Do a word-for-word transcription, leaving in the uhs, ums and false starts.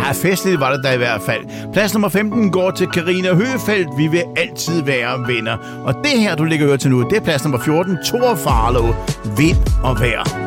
Ja, festligt var det da i hvert fald. Plads nummer femten går til Karina Høfeldt. Vi vil altid være venner. Og det her, du ligger og hører til nu, det er plads nummer fjorten. Thor Farlow. Vind og vejr.